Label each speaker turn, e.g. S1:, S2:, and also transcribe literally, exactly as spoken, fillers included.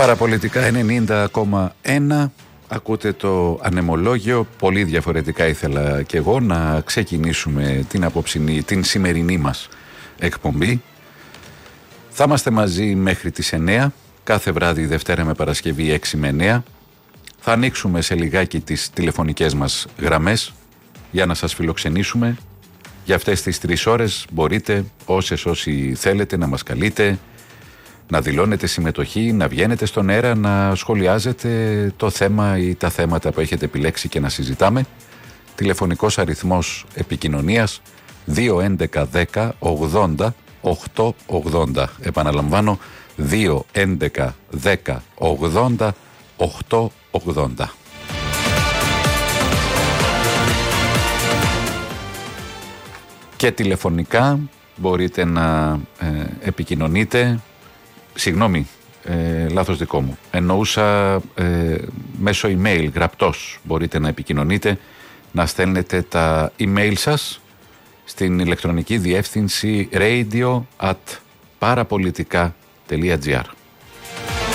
S1: Παραπολιτικά ενενήντα κόμμα ένα. Ακούτε το ανεμολόγιο. Πολύ διαφορετικά ήθελα και εγώ να ξεκινήσουμε την απόψινή, την σημερινή μας εκπομπή. Θα είμαστε μαζί μέχρι τις εννέα, κάθε βράδυ Δευτέρα με Παρασκευή έξι με εννέα. Θα ανοίξουμε σε λιγάκι τις τηλεφωνικές μας γραμμές για να σας φιλοξενήσουμε. Για αυτές τις τρεις ώρες μπορείτε όσες όσοι θέλετε να μας καλείτε, να δηλώνετε συμμετοχή, να βγαίνετε στον αέρα, να σχολιάζετε το θέμα ή τα θέματα που έχετε επιλέξει και να συζητάμε. Τηλεφωνικός αριθμός επικοινωνίας δύο έντεκα δέκα ογδόντα οκτακόσια ογδόντα. Επαναλαμβάνω, δύο έντεκα δέκα ογδόντα οκτακόσια ογδόντα. Και τηλεφωνικά μπορείτε να ε, επικοινωνείτε. Συγγνώμη, ε, λάθος δικό μου. Εννοούσα ε, μέσω email, γραπτός. Μπορείτε να επικοινωνείτε, να στέλνετε τα email σας στην ηλεκτρονική διεύθυνση radio at parapolitica.gr.